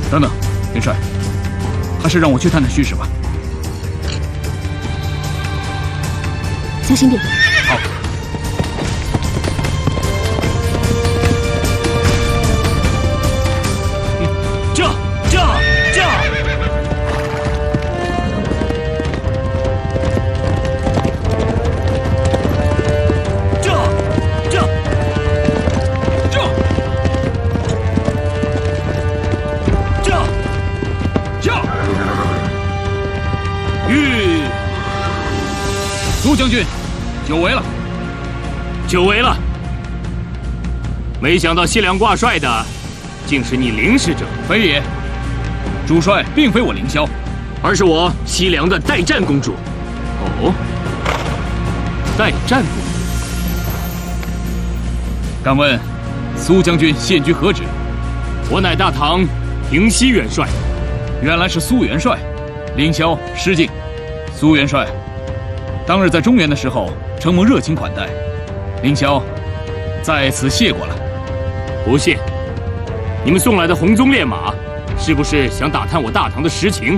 等等，元帅，还是让我去探探虚实吧。 小心点。 好。苏将军，久违了， 久违了。没想到西凉挂帅的，竟是你凌使者。 非也，主帅并非我凌霄， 而是我西凉的代战公主。哦，代战公主。 敢问，苏将军现居何职？ 我乃大唐平西元帅。 原来是苏元帅，凌霄失敬。苏元帅，当日在中原的时候，承蒙热情款待，凌霄在此谢过了。 不谢。你们送来的红鬃烈马，是不是想打探我大唐的实情？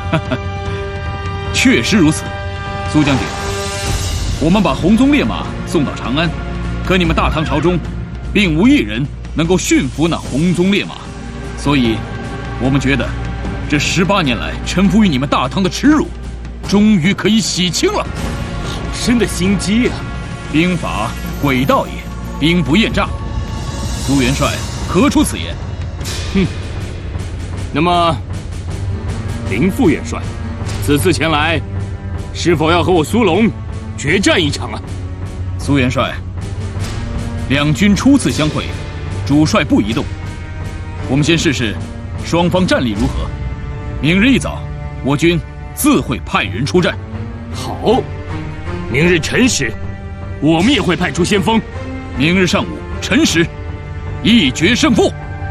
确实如此。苏将军，我们把红鬃烈马送到长安，可你们大唐朝中，并无一人能够驯服那红鬃烈马，所以，我们觉得，这18年来臣服于你们大唐的耻辱，终于可以洗清了。 好深的心机啊！ 兵法诡道也，兵不厌诈。苏元帅何出此言？ 哼。那么，凌副元帅，此次前来，是否要和我苏龙决战一场啊？ 苏元帅，两军初次相会，主帅不宜动。我们先试试双方战力如何。明日一早，我军自会派人出战。 好，明日辰时，我们也会派出先锋。 明日上午辰时，一决胜负。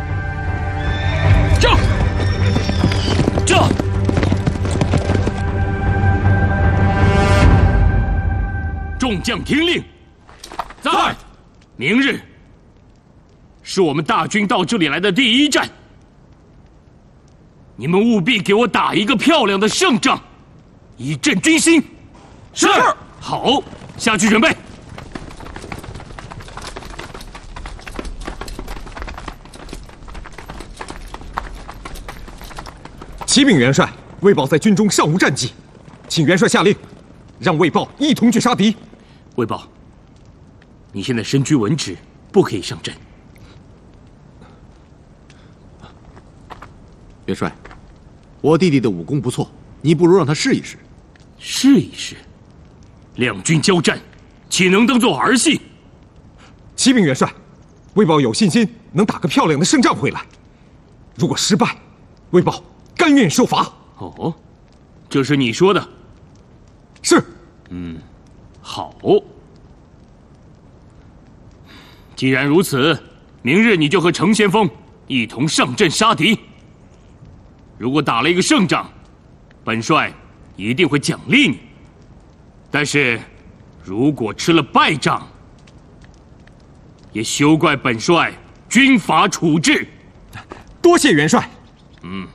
战！ 战！众将听令，在！明日是我们大军到这里来的第一战，你们务必给我打一个漂亮的胜仗，以振军心。 是。 好，下去准备。 启禀元帅，魏豹在军中尚无战绩，请元帅下令，让魏豹一同去杀敌。 魏豹，你现在身居文职，不可以上阵。 元帅，我弟弟的武功不错，你不如让他试一试。 试一试？两军交战，岂能当做儿戏？ 启禀元帅，魏豹有信心能打个漂亮的胜仗回来。如果失败，魏豹甘愿受罚。 哦，这是你说的。 是。 好。既然如此，明日你就和程先锋一同上阵杀敌。如果打了一个胜仗，本帅一定会奖励你。但是，如果吃了败仗，也休怪本帅军法处置。 多谢元帅。